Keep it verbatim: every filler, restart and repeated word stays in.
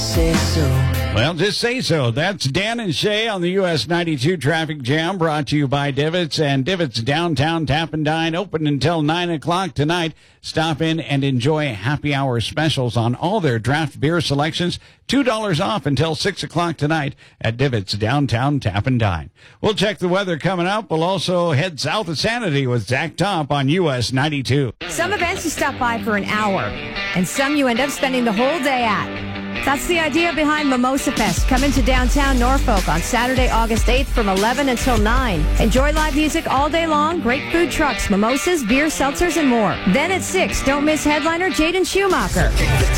say so. Well, just say so. That's Dan and Shay on the U S ninety-two Traffic Jam, brought to you by Divots. And Divots Downtown Tap and Dine, open until nine o'clock tonight. Stop in and enjoy happy hour specials on all their draft beer selections. two dollars off until six o'clock tonight at Divots Downtown Tap and Dine. We'll check the weather coming up. We'll also head south of Sanity with Zach Top on U S ninety-two. Some events you stop by for an hour, and some you end up spending the whole day at. That's the idea behind Mimosa Fest. Come into downtown Norfolk on Saturday, August eighth from eleven until nine. Enjoy live music all day long, great food trucks, mimosas, beer, seltzers, and more. Then at six, don't miss headliner Jaden Schumacher.